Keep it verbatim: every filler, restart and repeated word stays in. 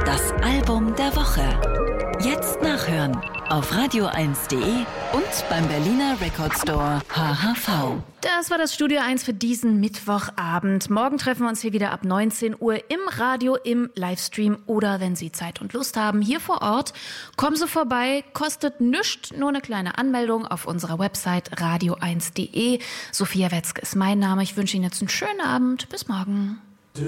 Das Album der Woche. Jetzt nachhören auf radio eins punkt de und beim Berliner Record Store H H V. Das war das Studio eins für diesen Mittwochabend. Morgen treffen wir uns hier wieder ab neunzehn Uhr im Radio, im Livestream oder wenn Sie Zeit und Lust haben, hier vor Ort. Kommen Sie vorbei, kostet nichts, nur eine kleine Anmeldung auf unserer Website radio eins punkt de. Sophia Wetzke ist mein Name. Ich wünsche Ihnen jetzt einen schönen Abend. Bis morgen.